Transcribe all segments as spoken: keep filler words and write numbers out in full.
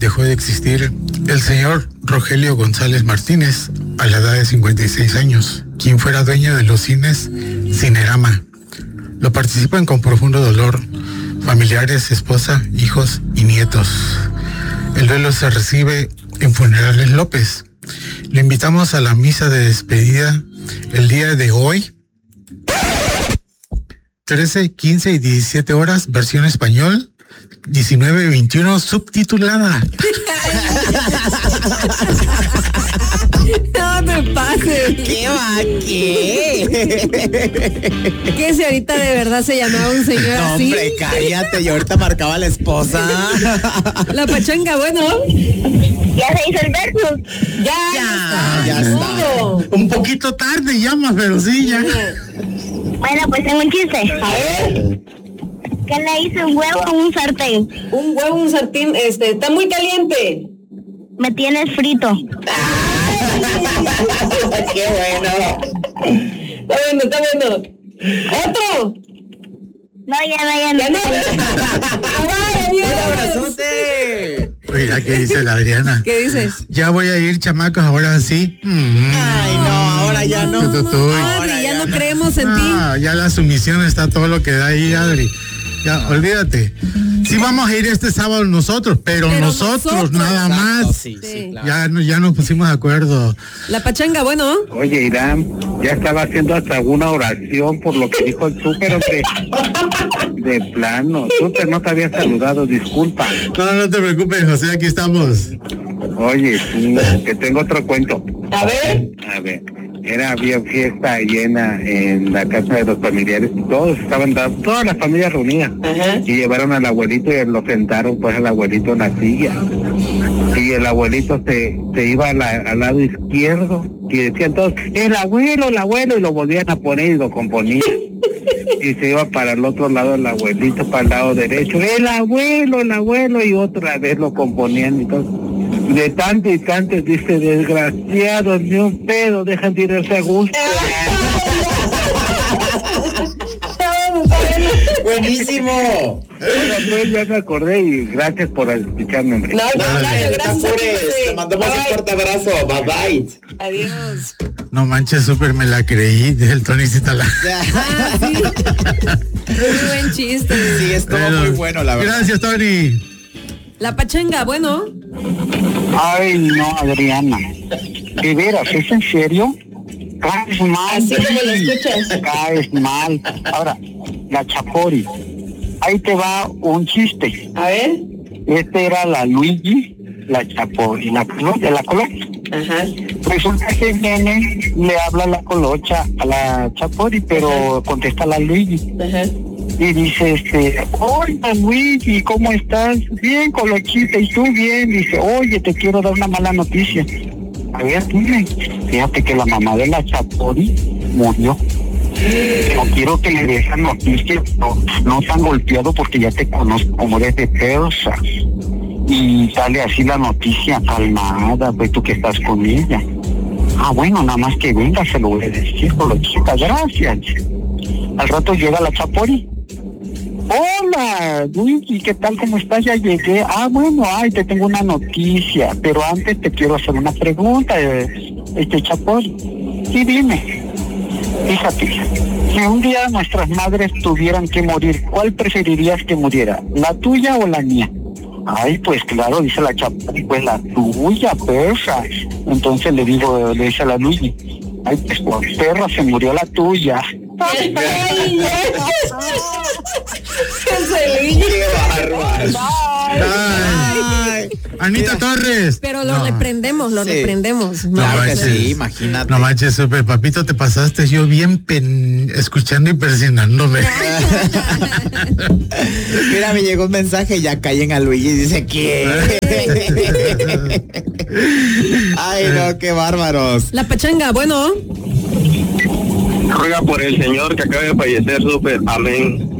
dejó de existir el señor Rogelio González Martínez a la edad de cincuenta y seis años, quien fuera dueño de los cines Cinerama. Lo participan con profundo dolor familiares, esposa, hijos y nietos. El duelo se recibe en Funerales López. Le invitamos a la misa de despedida el día de hoy, trece, quince y diecisiete horas, versión español, diecinueve veintiuno, subtitulada. No me pases. ¿Qué va? ¿Qué? ¿Qué si ahorita de verdad se llamaba un señor No, así? hombre, cállate, yo ahorita marcaba a la esposa. La pachanga, bueno. Ya se hizo el versus. Ya, Ya, ya ya está. está. Un poquito tarde llamas, pero sí, ya. Bueno, pues tengo un chiste. A ver, ¿Qué le hizo un huevo a un sartén? un huevo, un sartén, este, está muy caliente. Me tienes frito. Qué bueno. Está bueno, está bueno. Otro. No, ya no, ya no. Ya no. Ay, ¡Un adiós. abrazote! Mira qué dice la Adriana. ¿Qué dices? Ya voy a ir, chamacos, ahora sí. Mm. Ay, no, ahora ya no. Tu, tu, tu. Adri, ya no creemos en ti. Ah, ya la sumisión está todo lo que da ahí, Adri. Ya, olvídate. Sí vamos a ir este sábado nosotros, pero, Pero nosotros, nosotros. nada Exacto, más. sí, Sí. sí, claro. Ya, no- ya nos pusimos de acuerdo. La pachanga, bueno. Oye, Irán, ya estaba haciendo hasta una oración por lo que dijo el súper, hombre. De plano, súper, no te había saludado, disculpa. No, no te preocupes, José, aquí estamos. Oye, sí, que tengo otro cuento. A ver. A ver, era bien fiesta llena en la casa de los familiares y todos estaban dando, toda la familia reunida. Ajá. Y llevaron al abuelito y lo sentaron pues al abuelito en la silla. Y el abuelito se, se iba a la- al lado izquierdo y decían todos, el abuelo, el abuelo, y lo volvían a poner y lo componían. Y se iba para el otro lado el abuelito, para el lado derecho, el abuelo, el abuelo, y otra vez lo componían y todo. De tanto y tanto dice, desgraciados, ni un pedo, dejan de irse a gusto. Buenísimo. Bueno, pues ya me acordé y gracias por escucharme, hombre. No, no, Dale. gracias, gracias. a ti, Te José. mandamos un Bye. fuerte abrazo. Bye bye. Adiós. No manches, súper me la creí. El Tony sí está la... Ah, sí. Muy buen chiste. Sí, estuvo Bueno, muy bueno, la verdad. Gracias, Tony. La pachanga, bueno. Ay, no, Adriana. ¿De veras, es en serio? Caes mal. Así como lo escuchas. Caes mal. Ahora, la Chapori. Ahí te va un chiste. A ver. Este era la Luigi, la Chapori, la colo- de la colocha. Ajá. Resulta que viene, le habla la colocha a la Chapori, pero contesta la Luigi. Ajá. Y dice, este, hola Luigi, ¿cómo estás? Bien, Colochita, ¿y tú bien? Dice, oye, te quiero dar una mala noticia. A ver, dime. Fíjate que la mamá de la Chapori murió. No quiero que le des esa noticia, no, no tan golpeado porque ya te conozco como eres de Persa. Y sale así la noticia calmada, pues tú que estás con ella. Ah, bueno, nada más que venga, se lo voy a decir, Colochita, gracias. Al rato llega la Chapori. Hola, Luigi, ¿qué tal? ¿Cómo estás? Ya llegué. Ah, bueno, ay, te tengo una noticia, pero antes te quiero hacer una pregunta, eh, este Chapori. Sí, dime. Fíjate, si un día nuestras madres tuvieran que morir, ¿cuál preferirías que muriera? ¿La tuya o la mía? Ay, pues claro, dice la Chapori, pues la tuya, perra. Entonces le digo, le dice a la Luigi, ay, pues por perra se murió la tuya. Ay, ese Luigi. Qué bárbaro. Ay. Anita Torres. Pero lo No. reprendemos, lo Sí. reprendemos. No, Claro que manches. sí, imagínate. No manches, súper papito, te pasaste yo bien pen... escuchando y persinándome. Mira, me llegó un mensaje y ya callen a Luigi y dice, ¿qué? Ay, no, qué bárbaros. La pachanga, bueno. Ruegan por el señor que acaba de fallecer, súper. Amén.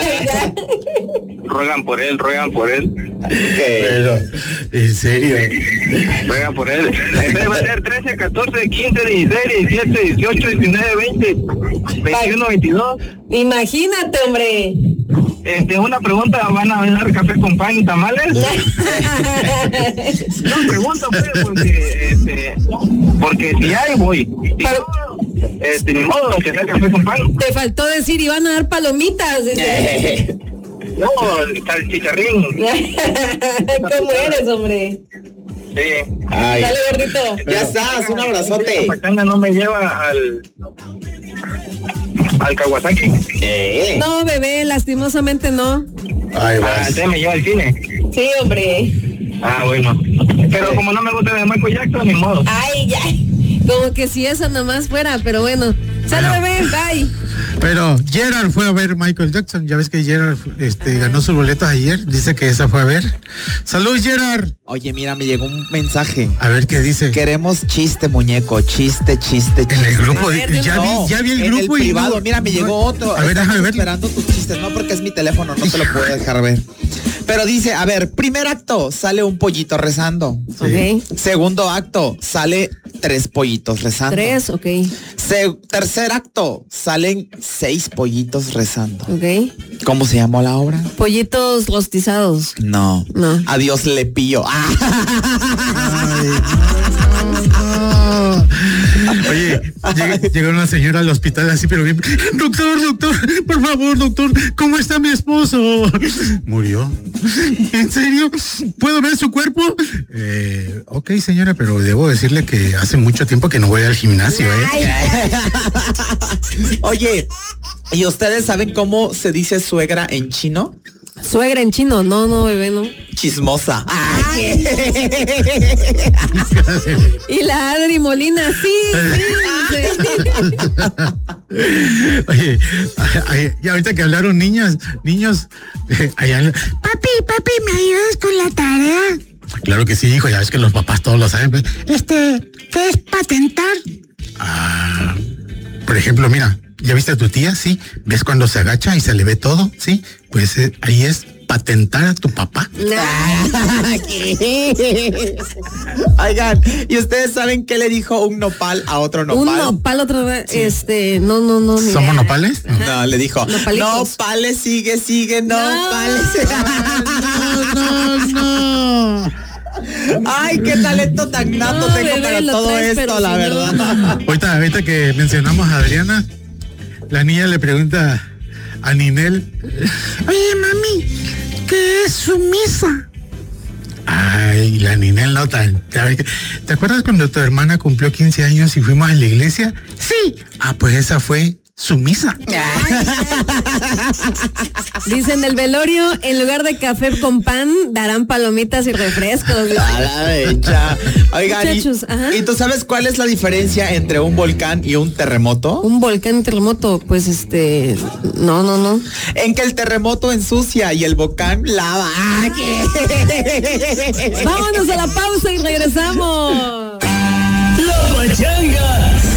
Ruegan por él, ruegan por él. Pero, en serio. Ruegan por él. Este va a ser trece, catorce, quince, dieciséis, diecisiete, dieciocho, diecinueve, veinte, veintiuno, veintidós. Imagínate, hombre. este, una pregunta, ¿van a dar café con pan y tamales? No, pregunta, pues, porque, este, porque si hay, voy. Si Pero- no, este, ni modo, que sea café con pan. Te faltó decir, iban a dar palomitas. dice. No, salchicharrín. ¿Cómo eres, hombre? Sí. Ay, Dale, gordito. ya estás, un abrazote. La pachanga no me lleva al... al Kawasaki. Eh. No, bebé, lastimosamente no. Ay, Ah, vas. entonces me lleva al cine. Sí, hombre. Ah, bueno. Pero como no me gusta de Michael Jackson, ni modo. Ay, ay. Como que si esa nomás fuera, pero bueno. Sale, Bueno. bebé, bye. Pero Gerard fue a ver Michael Jackson. Ya ves que Gerard este, ganó sus boletos ayer. Dice que esa fue a ver. Salud, Gerard. Oye, mira, me llegó un mensaje. A ver qué dice. Queremos chiste, muñeco, chiste, chiste, chiste. En el grupo, A ver, de- ya, No, vi, ya vi el en grupo el y privado, no- mira, me no- llegó otro. A ver, déjame Estamos ver. esperando tus chistes, no, porque es mi teléfono, no te lo puedo dejar ver. Pero dice, a ver, primer acto, sale un pollito rezando. Ok. Segundo acto, sale tres pollitos rezando. Tres, ok. Se- tercer acto, salen seis pollitos rezando. Ok. ¿Cómo se llamó la obra? Pollitos rostizados. No. No. Adiós, le pillo. Ah. Oye, llega, llega una señora al hospital así, pero bien. Doctor, doctor, por favor, doctor, ¿cómo está mi esposo? Murió. ¿En serio? ¿Puedo ver su cuerpo? Eh, ok, señora, pero debo decirle que hace mucho tiempo que no voy al gimnasio, ¿eh? Oye, ¿y ustedes saben cómo se dice suegra en chino? Suegra en chino. No, no, bebé, no. Chismosa. Y la Adri Molina, sí, sí, sí. Oye, ay, y ahorita que hablaron niñas, niños, eh, allá, papi, papi, ¿me ayudas con la tarea? Claro que sí, hijo, ya ves que los papás todos lo saben. Pues. Este, ¿qué es patentar? Ah, por ejemplo, mira, ¿ya viste a tu tía? Sí, ¿ves cuando se agacha y se le ve todo? Sí, pues eh, ahí es patentar a tu papá. Oigan, ¿y ustedes saben qué le dijo un nopal a otro nopal? Un nopal otra vez, este, no, no, no. ni ¿Somos idea. nopales? No, le dijo, Nopalitos. nopales, sigue, sigue, nopales. No, no, no. Ay, qué talento tan nato No, tengo bebé, para lo todo traes, esto, pero la si verdad. no. Ahorita, ahorita que mencionamos a Adriana, la niña le pregunta a Ninel, oye mami, ¿qué es sumisa? Ay, la Ninel no tan. ¿Te acuerdas cuando tu hermana cumplió quince años y fuimos a la iglesia? Sí. Ah, pues esa fue sumisa. Dice en el velorio, en lugar de café con pan, darán palomitas y refrescos. A la mecha. Oigan, ¿y, Muchachos, ajá. ¿y tú sabes cuál es la diferencia entre un volcán y un terremoto? Un volcán terremoto, pues este, no, no, no. En que el terremoto ensucia y el volcán lava. Ah, ¿qué? Vámonos a la pausa y regresamos. La pachanga